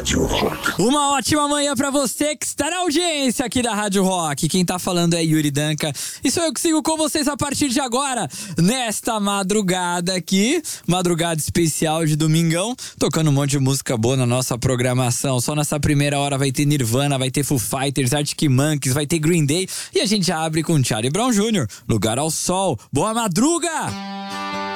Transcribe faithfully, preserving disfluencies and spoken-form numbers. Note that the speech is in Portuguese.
Rádio Rock. Uma ótima manhã pra você que está na audiência aqui da Rádio Rock. Quem tá falando é Yuri Danca. E sou eu que sigo com vocês a partir de agora, nesta madrugada aqui. Madrugada especial de domingão. Tocando um monte de música boa na nossa programação. Só nessa primeira hora vai ter Nirvana, vai ter Foo Fighters, Arctic Monkeys, vai ter Green Day. E a gente já abre com Charlie Brown júnior Lugar ao Sol. Boa madruga!